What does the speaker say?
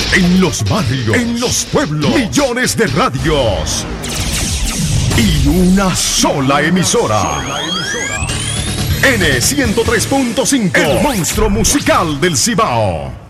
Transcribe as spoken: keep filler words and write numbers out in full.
En los barrios, en los pueblos, millones de radios y una sola emisora. N ciento tres punto cinco, el monstruo musical del Cibao.